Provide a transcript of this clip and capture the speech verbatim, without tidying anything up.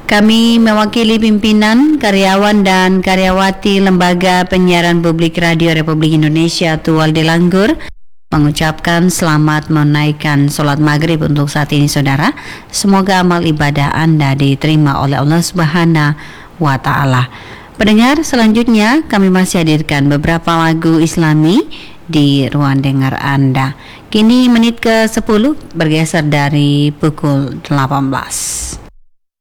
Kami mewakili pimpinan, karyawan dan karyawati Lembaga Penyiaran Publik Radio Republik Indonesia Tual Delanggur mengucapkan selamat menaikkan sholat maghrib untuk saat ini, saudara. Semoga amal ibadah Anda diterima oleh Allah Subhanahu wa Ta'ala. Pendengar, selanjutnya kami masih hadirkan beberapa lagu Islami di ruang dengar Anda. Kini menit ke sepuluh bergeser dari pukul delapan belas.